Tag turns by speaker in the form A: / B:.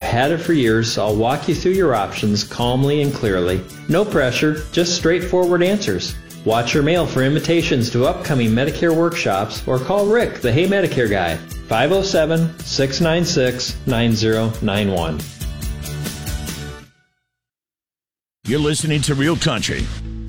A: had it for years. I'll walk you through your options calmly and clearly. No pressure, just straightforward answers. Watch your mail for invitations to upcoming Medicare workshops or call Rick, the Hey Medicare Guy, 507-696-9091.
B: You're listening to Real Country